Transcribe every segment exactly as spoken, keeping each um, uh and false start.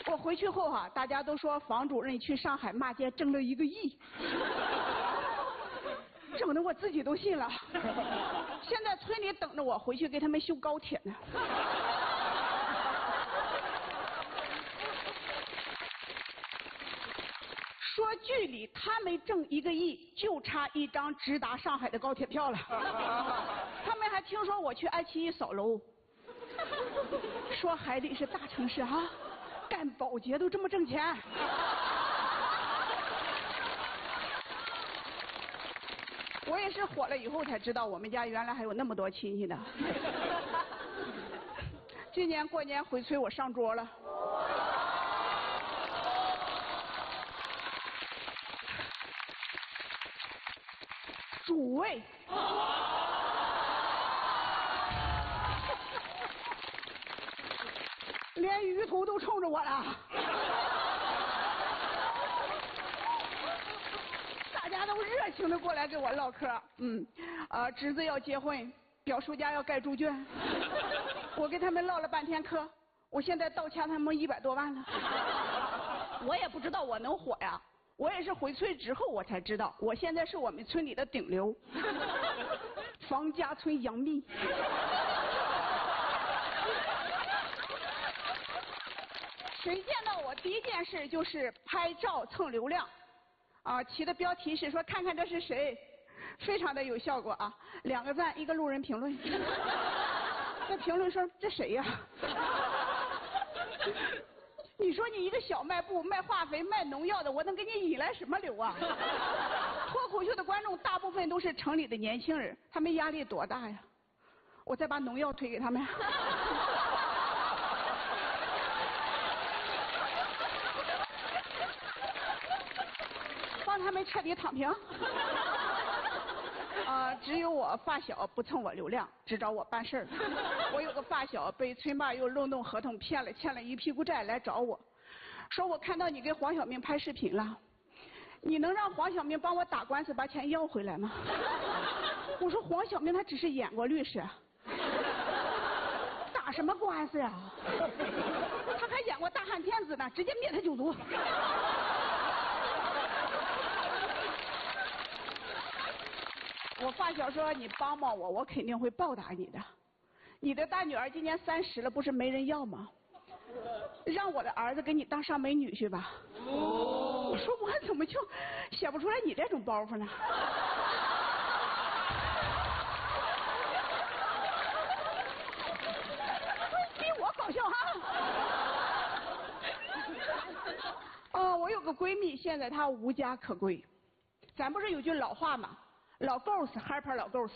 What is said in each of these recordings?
我回去后哈、啊，大家都说房主任去上海骂街挣了一个亿，整得我自己都信了。现在村里等着我回去给他们修高铁呢。说剧里他们挣一个亿，就差一张直达上海的高铁票了。他们还听说我去爱奇艺扫楼，说海里是大城市啊，干保洁都这么挣钱。我也是火了以后才知道，我们家原来还有那么多亲戚呢。今年过年回催我上桌了。主位，连鱼头都冲着我了。大家都热情的过来跟我唠嗑。嗯，呃，侄子要结婚，表叔家要盖猪圈，我跟他们唠了半天嗑，我现在倒欠他们一百多万了。我也不知道我能火呀。我也是回村之后我才知道，我现在是我们村里的顶流，房家村杨幂。谁见到我第一件事就是拍照蹭流量，啊，起的标题是说看看这是谁，非常的有效果啊，两个赞一个路人评论。那评论说这谁呀？你说你一个小卖部卖化肥卖农药的，我能给你引来什么流啊？脱口秀的观众大部分都是城里的年轻人，他们压力多大呀？我再把农药推给他们。帮他们彻底躺平。啊、呃，只有我发小不蹭我流量，只找我办事儿。我有个发小被村霸又漏洞合同骗了，欠了一屁股债来找我，说我看到你跟黄晓明拍视频了，你能让黄晓明帮我打官司把钱要回来吗？我说黄晓明他只是演过律师，打什么官司呀？他还演过大汉天子呢，直接灭他九族。我发小说你帮帮我，我肯定会报答你的。你的大女儿今年三十了，不是没人要吗？让我的儿子给你当上门女婿吧。哦、我说我怎么就写不出来你这种包袱呢？比我搞笑哈！哦，我有个闺蜜，现在她无家可归。咱不是有句老话吗？老够死，害怕老够死。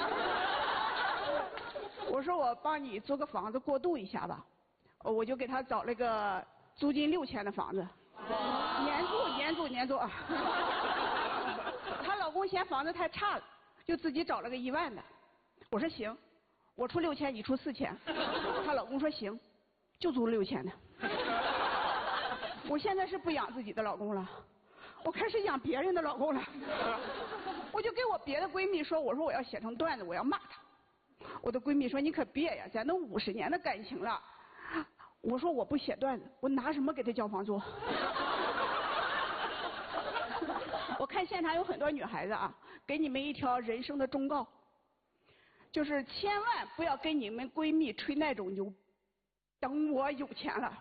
我说我帮你租个房子过渡一下吧，我就给她找了个租金六千的房子，年租年租年租啊。她老公嫌房子太差了，就自己找了个一万的。我说行，我出六千，你出四千。她老公说行，就租六千的。我现在是不养自己的老公了，我开始养别人的老公了。我就给我别的闺蜜说，我说我要写成段子，我要骂他。我的闺蜜说你可别呀，咱都五十年的感情了。我说我不写段子，我拿什么给他交房租？我看现场有很多女孩子啊，给你们一条人生的忠告，就是千万不要跟你们闺蜜吹那种牛，等我有钱了。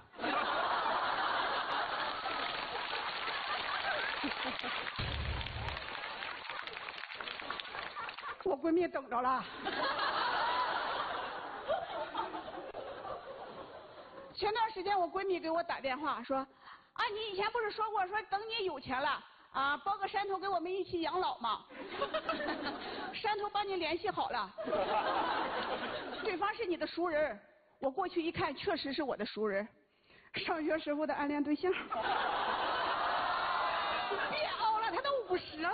我闺蜜等着了。前段时间我闺蜜给我打电话说，啊，你以前不是说过说等你有钱了啊，包个山头给我们一起养老吗？山头帮你联系好了，对方是你的熟人。我过去一看，确实是我的熟人，上学时候的暗恋对象。别熬了，他都五十了。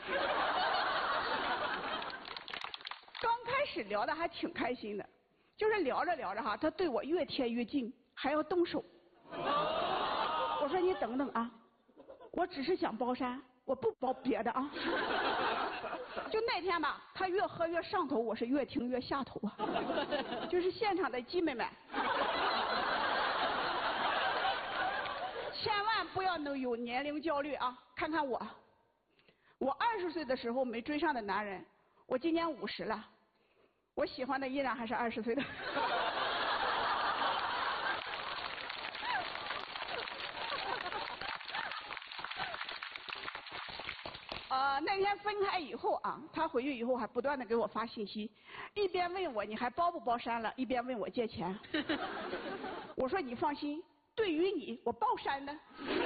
刚开始聊的还挺开心的，就是聊着聊着哈，他对我越贴越近，还要动手。我说你等等啊，我只是想包山，我不包别的啊。就那天吧，他越喝越上头，我是越听越下头啊。就是现场的鸡妹们， 千万不要能有年龄焦虑啊！看看我，我二十岁的时候没追上的男人，我今年五十了，我喜欢的依然还是二十岁的。呃，那天分开以后啊，他回去以后还不断的给我发信息，一边问我你还包不包山了，一边问我借钱。我说你放心，对于你我包山的。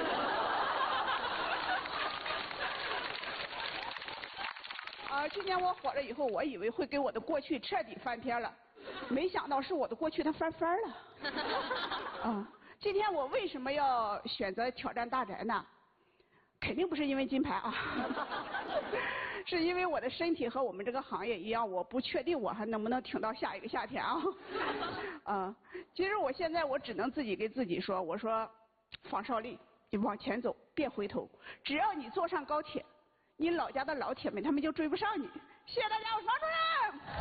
啊，今年我火了以后，我以为会给我的过去彻底翻篇了，没想到是我的过去它翻番了。啊，今天我为什么要选择挑战大宅呢？肯定不是因为金牌啊，是因为我的身体和我们这个行业一样，我不确定我还能不能挺到下一个夏天啊。啊，其实我现在我只能自己给自己说，我说方少丽，你往前走，别回头，只要你坐上高铁，你老家的老铁们他们就追不上你。谢谢大家，我是王主任。